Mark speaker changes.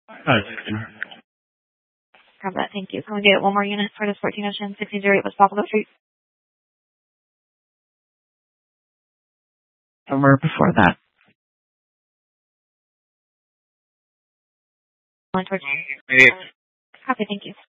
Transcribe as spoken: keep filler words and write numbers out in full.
Speaker 1: Uh,
Speaker 2: Grab that, thank you. Can we get one more unit for this fourteen Ocean sixty oh eight West Buffalo Street? Somewhere before that. Going towards.
Speaker 1: yeah.
Speaker 2: Copy, thank you.